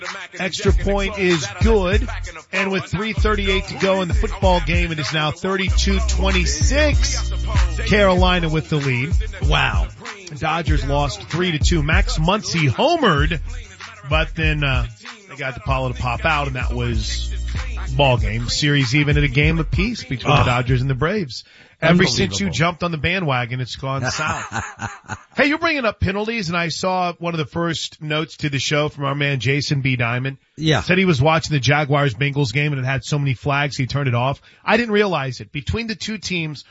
Extra point is good. And with 3:38 to go in the football game, it is now 32-26. Carolina with the lead. Wow. The Dodgers lost 3-2. Max Muncy homered, but then they got DePaulo to pop out, and that was ball game. Series even at a game apiece between the Dodgers and the Braves. Ever since you jumped on the bandwagon, it's gone south. Hey, you're bringing up penalties, and I saw one of the first notes to the show from our man Jason B. Diamond. Yeah. Said he was watching the Jaguars-Bengals game, and it had so many flags, he turned it off. I didn't realize it. Between the two teams,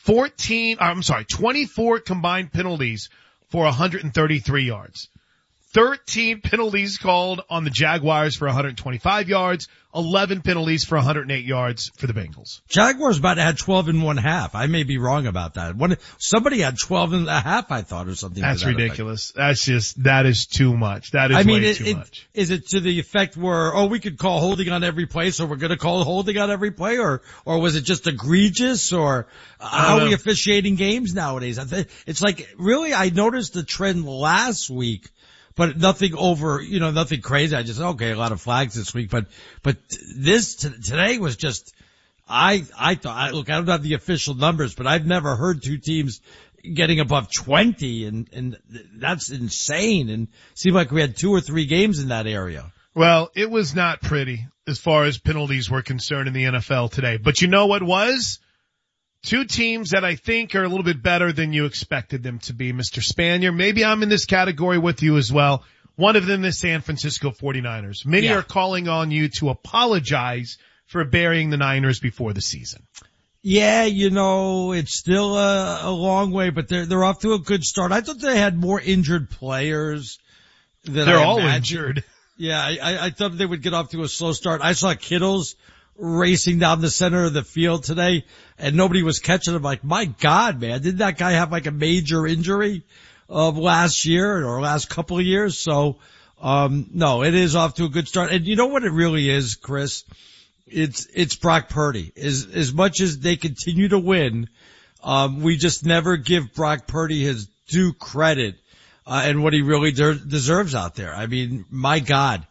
24 combined penalties for 133 yards. 13 penalties called on the Jaguars for 125 yards, 11 penalties for 108 yards for the Bengals. Jaguars about to have 12 and 1/2. I may be wrong about that. Somebody had 12 and a half, I thought, or something. That's ridiculous. That is too much. That is way too much. Is it to the effect where, we could call holding on every play, so we're going to call holding on every play, or was it just egregious, or how are we officiating games nowadays? It's like, really, I noticed the trend last week, but nothing nothing crazy. I just, a lot of flags this week, but today was just, I thought, look, I don't have the official numbers, but I've never heard two teams getting above 20, and that's insane, and it seemed like we had 2 or 3 games in that area. Well, it was not pretty as far as penalties were concerned in the NFL today, but you know what was? Two teams that I think are a little bit better than you expected them to be, Mr. Spanier. Maybe I'm in this category with you as well. One of them is San Francisco 49ers. Many are calling on you to apologize for burying the Niners before the season. Yeah, it's still a long way, but they're off to a good start. I thought they had more injured players than they're I all imagined. injured. Yeah, I thought they would get off to a slow start. I saw Kittle's racing down the center of the field today, and nobody was catching him. Like, my God, man, did that guy have like a major injury of last year or last couple of years? So, no, it is off to a good start. And you know what it really is, Chris? It's Brock Purdy. As much as they continue to win, we just never give Brock Purdy his due credit, and what he really deserves out there. I mean, my God,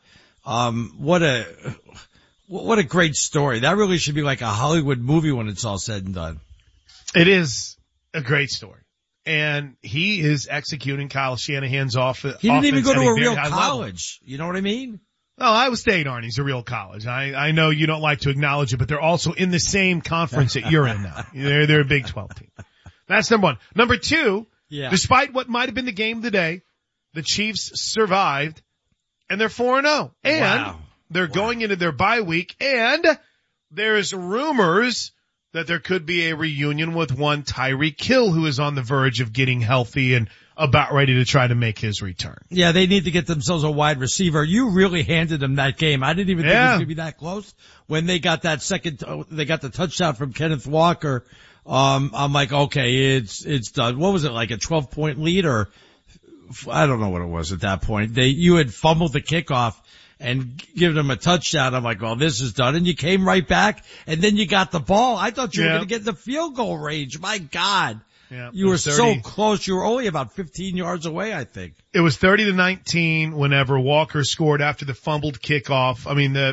what a great story. That really should be like a Hollywood movie when it's all said and done. It is a great story. And he is executing Kyle Shanahan's offense. He didn't even go to a real college. You know what I mean? Well, Iowa State, Arnie's a real college. I know you don't like to acknowledge it, but they're also in the same conference that you're in now. They're a Big 12 team. That's number one. Number two, despite what might have been the game of the day, the Chiefs survived, and they're 4-0. And they're going into their bye week, and there's rumors that there could be a reunion with one Tyreek Hill, who is on the verge of getting healthy and about ready to try to make his return. Yeah, they need to get themselves a wide receiver. You really handed them that game. I didn't even think it was going to be that close. When they got that they got the touchdown from Kenneth Walker, I'm like, okay, it's done. What was it, like a 12-point lead, or I don't know what it was at that point. You had fumbled the kickoff and given them a touchdown. I'm like, well, this is done. And you came right back, and then you got the ball. I thought you were going to get in the field goal range. My God. Yeah, you were so close. You were only about 15 yards away, I think. It was 30-19 whenever Walker scored after the fumbled kickoff. I mean,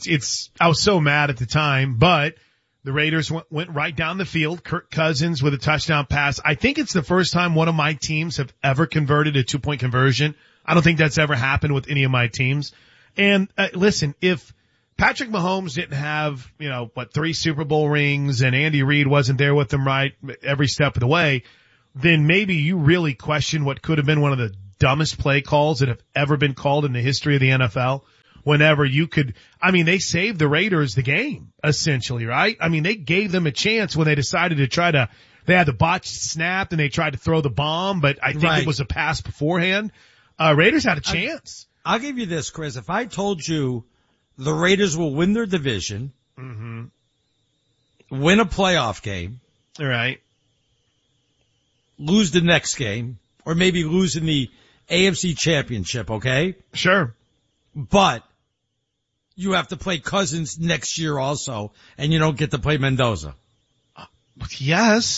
I was so mad at the time, but the Raiders went right down the field. Kirk Cousins with a touchdown pass. I think it's the first time one of my teams have ever converted a 2-point conversion. I don't think that's ever happened with any of my teams. And listen, if Patrick Mahomes didn't have, 3 Super Bowl rings, and Andy Reid wasn't there with them right every step of the way, then maybe you really question what could have been one of the dumbest play calls that have ever been called in the history of the NFL. Whenever they saved the Raiders the game, essentially, right? I mean, they gave them a chance when they decided to they had the botched snap and they tried to throw the bomb, but I think it was a pass beforehand. Raiders had a chance. I'll give you this, Chris. If I told you the Raiders will win their division, win a playoff game, all right, lose the next game, or maybe lose in the AFC Championship, okay? Sure. But you have to play Cousins next year also, and you don't get to play Mendoza. Yes.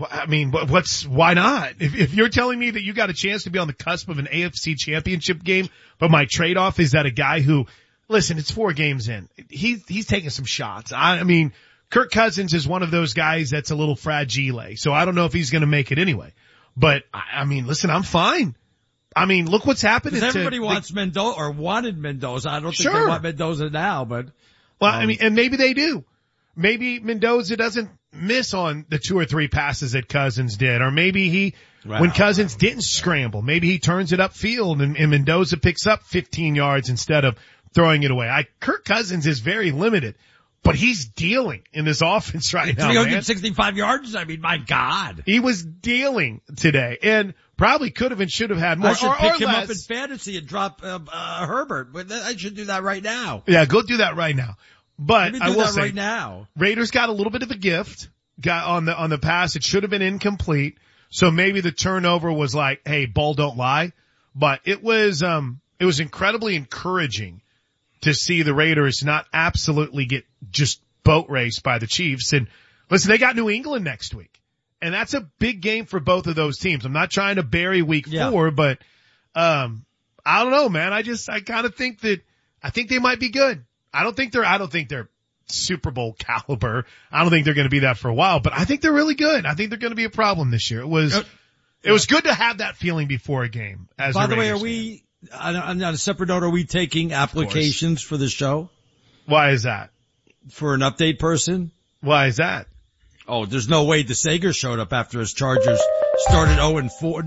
I mean, why not? If you're telling me that you got a chance to be on the cusp of an AFC championship game, but my trade-off is that a guy who, listen, it's 4 games in. He's taking some shots. I mean, Kirk Cousins is one of those guys that's a little fragile. So I don't know if he's going to make it anyway. But I mean, listen, I'm fine. I mean, look what's happened. Everybody wants Mendoza or wanted Mendoza. I don't think they want Mendoza now, but. Well, I mean, and maybe they do. Maybe Mendoza doesn't miss on the 2 or 3 passes that Cousins did, or maybe when Cousins didn't scramble, maybe he turns it upfield and Mendoza picks up 15 yards instead of throwing it away. Kirk Cousins is very limited, but he's dealing in this offense right now. 365 yards? I mean, my God. He was dealing today and probably could have and should have had more. I should pick him up in fantasy and drop Herbert. I should do that right now. Yeah, go do that right now. But I will say, right now, Raiders got a little bit of a gift. Got on the pass. It should have been incomplete. So maybe the turnover was like, hey, ball don't lie. But it was incredibly encouraging to see the Raiders not absolutely get just boat raced by the Chiefs. And listen, they got New England next week. And that's a big game for both of those teams. I'm not trying to bury week 4, but, I don't know, man. I kind of think I think they might be good. I don't think they're Super Bowl caliber. I don't think they're going to be that for a while, but I think they're really good. I think they're going to be a problem this year. It was good to have that feeling before a game. By the way, are we, on a separate note, are we taking applications for the show? Why is that? For an update person? Why is that? Oh, there's no way DeSager showed up after his Chargers started 0-4.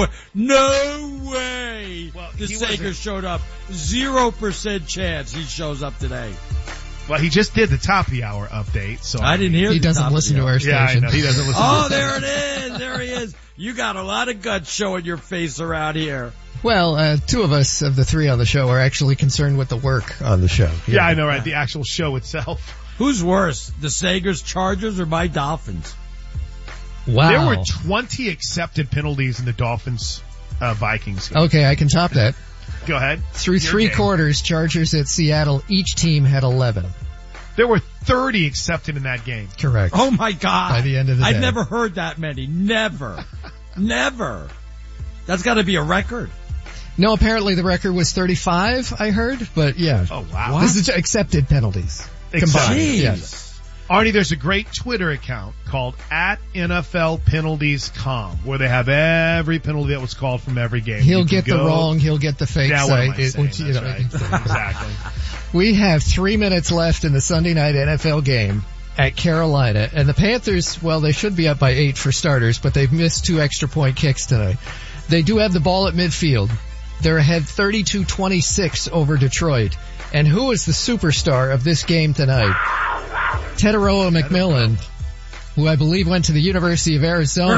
No way. Well, DeSager showed up. 0% chance he shows up today. Well, he just did the top of the hour update, so I didn't hear. He doesn't listen to our station. Yeah, I know. He doesn't listen. Oh, there it is. There he is. You got a lot of guts showing your face around here. Well, 2 of us of the 3 on the show are actually concerned with the work on the show. Yeah, I know, right? The actual show itself. Who's worse, DeSager's Chargers or my Dolphins? Wow. There were 20 accepted penalties in the Dolphins Vikings game. Okay, I can top that. Go ahead. Through 3 quarters, Chargers at Seattle, each team had 11. There were 30 accepted in that game. Correct. Oh my God. By the end of the day. I've never heard that many. Never. Never. That's gotta be a record. No, apparently the record was 35, I heard, but yeah. Oh wow. What? This is accepted penalties. Combined. Jeez. Arnie, there's a great Twitter account called @NFLPenaltiesCom where they have every penalty that was called from every game. He'll get the wrong, he'll get the fake site. Right. Exactly. We have 3 minutes left in the Sunday night NFL game at Carolina, and the Panthers, well, they should be up by 8 for starters, but they've missed 2 extra point kicks tonight. They do have the ball at midfield. They're ahead 32-26 over Detroit. And who is the superstar of this game tonight? Teteroa McMillan, who I believe went to the University of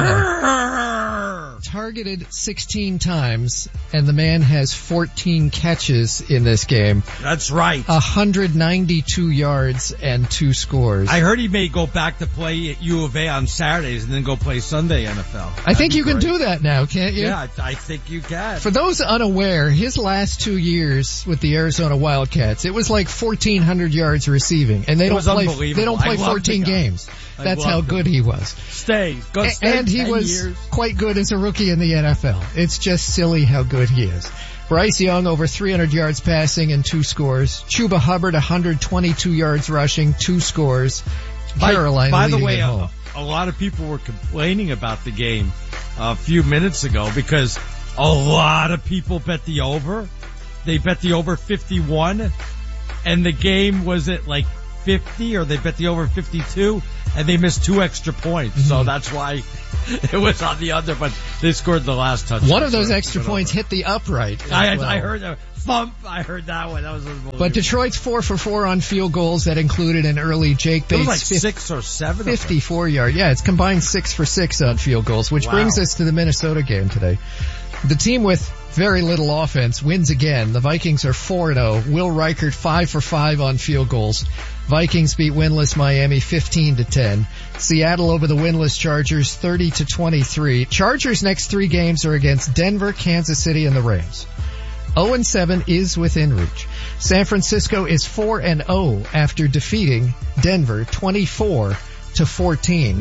Arizona, targeted 16 times, and the man has 14 catches in this game. That's right. 192 yards and 2 scores. I heard he may go back to play at U of A on Saturdays and then go play Sunday NFL. I think you can do that now, can't you? Yeah, I think you can. For those unaware, his last 2 years with the Arizona Wildcats, it was like 1,400 yards receiving, and they don't play 14 games. That's how good he was. And he was quite good as a rookie in the NFL. It's just silly how good he is. Bryce Young over 300 yards passing and 2 scores. Chuba Hubbard 122 yards rushing, 2 scores. Carolina by the leading way, at home. a lot of people were complaining about the game a few minutes ago because a lot of people bet the over. They bet the over 51, and the game was at like 50, or they bet the over 52, and they missed 2 extra points. So that's why it was on the under, but they scored the last touchdown. One of those extra points hit the upright. I heard that. Thump. I heard that one. That was unbelievable. But Detroit's 4 for 4 on field goals. That included an early Jake Bates. It was like 6 or 7. 54 yard. Yeah, it's combined 6 for 6 on field goals, which brings us to the Minnesota game today. The team with very little offense wins again. The Vikings are 4-0. Will Reichert 5 for 5 on field goals. Vikings beat winless Miami 15-10. Seattle over the winless Chargers 30-23. Chargers' next 3 games are against Denver, Kansas City, and the Rams. 0-7 is within reach. San Francisco is 4-0 after defeating Denver 24-14.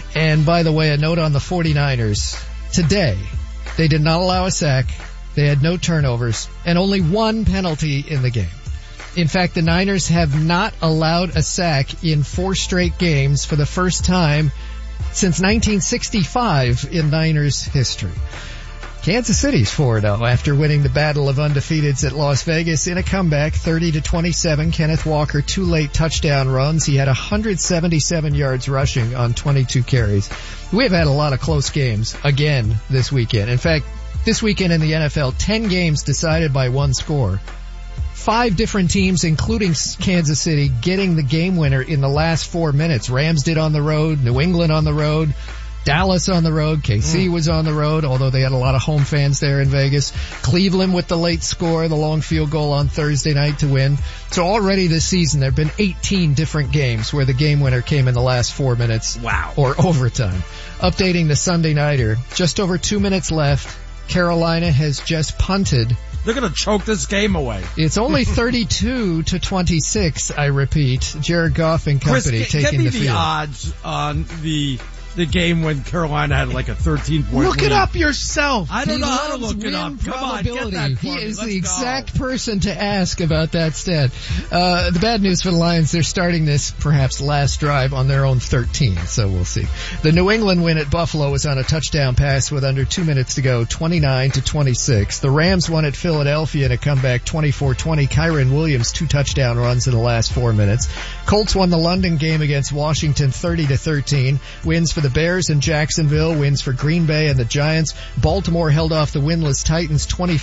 And by the way, a note on the 49ers. Today, they did not allow a sack. They had no turnovers and only one penalty in the game. In fact, the Niners have not allowed a sack in 4 straight games for the first time since 1965 in Niners history. Kansas City's 4-0 after winning the Battle of Undefeateds at Las Vegas in a comeback, 30-27. Kenneth Walker, 2 late touchdown runs. He had 177 yards rushing on 22 carries. We have had a lot of close games again this weekend. In fact, this weekend in the NFL, 10 games decided by one score. 5 different teams, including Kansas City, getting the game winner in the last 4 minutes. Rams did on the road, New England on the road, Dallas on the road, KC was on the road, although they had a lot of home fans there in Vegas. Cleveland with the late score, the long field goal on Thursday night to win. So already this season there have been 18 different games where the game winner came in the last 4 minutes. Wow. Or overtime. Updating the Sunday nighter, just over 2 minutes left. Carolina has just punted. They're going to choke this game away. It's only 32-26, I repeat. Jared Goff and company Chris, taking the field. Give me the odds on the game when Carolina had like a 13-point Look lead. it up yourself. I don't know how to look it up. Win Come on, get probability. that for He me. is Let's the exact go. person to ask about that stat. The bad news for the Lions, they're starting this perhaps last drive on their own 13, so we'll see. The New England win at Buffalo was on a touchdown pass with under 2 minutes to go, 29-26. The Rams won at Philadelphia in a comeback, 24-20. Kyron Williams, 2 touchdown runs in the last 4 minutes. Colts won the London game against Washington, 30-13. Wins for the Bears and Jacksonville, wins for Green Bay and the Giants. Baltimore held off the winless Titans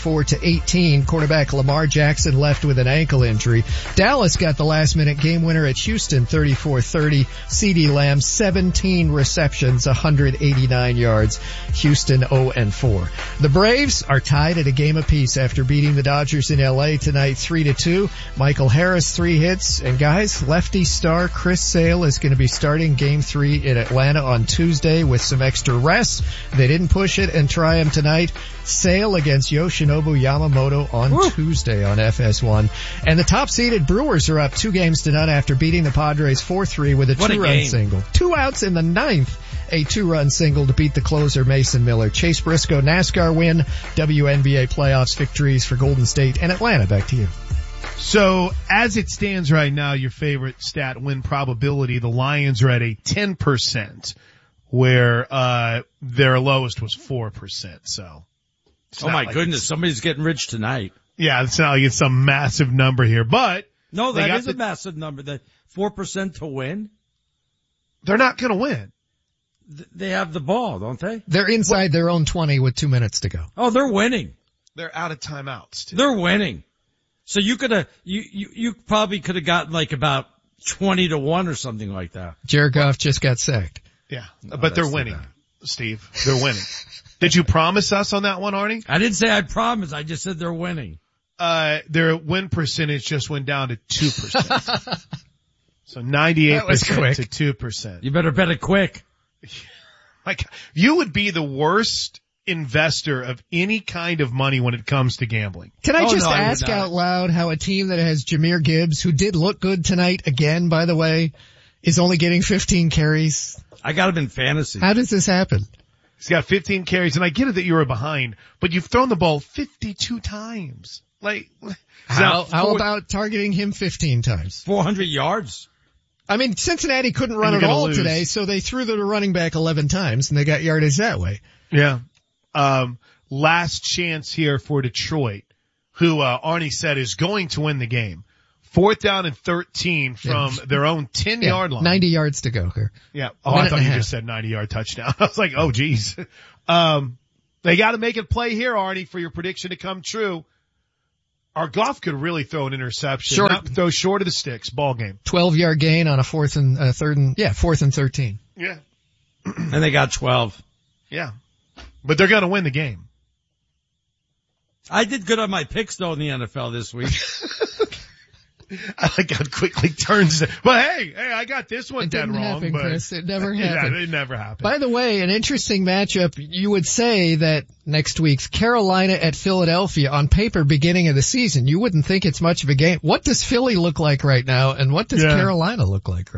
24-18. Quarterback Lamar Jackson left with an ankle injury. Dallas got the last minute game winner at Houston 34-30. CeeDee Lamb 17 receptions, 189 yards. Houston 0-4. The Braves are tied at a game apiece after beating the Dodgers in LA tonight 3-2. Michael Harris 3 hits, and guys, lefty star Chris Sale is going to be starting game 3 in Atlanta on Tuesday with some extra rest. They didn't push it and try him tonight. Sale against Yoshinobu Yamamoto on Tuesday on FS1. And the top-seeded Brewers are up 2-0 after beating the Padres 4-3 with a 2-run single. 2 outs in the 9th. A 2-run single to beat the closer Mason Miller. Chase Briscoe NASCAR win. WNBA playoffs victories for Golden State and Atlanta. Back to you. So as it stands right now, your favorite stat win probability, the Lions are at a 10%. Where their lowest was 4%. So, oh my goodness, somebody's getting rich tonight. Yeah, it's not like it's some massive number here, but no, that is a massive number. That 4% to win. They're not going to win. They have the ball, don't they? They're inside their own 20 with 2 minutes to go. Oh, they're winning. They're out of timeouts too. They're winning. So you could have, you probably could have gotten like about 20-1 or something like that. Jared Goff just got sacked. Yeah, but they're winning, Steve. They're winning. Did you promise us on that one, Arnie? I didn't say I promised. I just said they're winning. Their win percentage just went down to 2%. So 98% to 2%. You better bet it quick. Like, you would be the worst investor of any kind of money when it comes to gambling. Can I just ask out loud how a team that has Jahmyr Gibbs, who did look good tonight again, by the way, is only getting 15 carries? I got him in fantasy. How does this happen? He's got 15 carries, and I get it that you were behind, but you've thrown the ball 52 times. Like, how about targeting him 15 times? 400 yards. I mean, Cincinnati couldn't run at all today, so they threw the running back 11 times, and they got yardage that way. Yeah. Last chance here for Detroit, who Arnie said is going to win the game. 4th down and 13 from their own 10-yard line. 90 yards to go here. Yeah. Oh, I thought you just said 90-yard touchdown. I was like, oh, geez. They got to make it play here, Arnie, for your prediction to come true. Our Goff could really throw an interception. Throw short of the sticks. Ball game. 12-yard gain on a 4th and 13. Yeah. And they got 12. Yeah. But they're going to win the game. I did good on my picks though in the NFL this week. I like how quickly turns it. But hey, I got this one dead wrong. Happen, but Chris. It never happened. It never happened. By the way, an interesting matchup. You would say that next week's Carolina at Philadelphia on paper beginning of the season. You wouldn't think it's much of a game. What does Philly look like right now, and what does Carolina look like right now?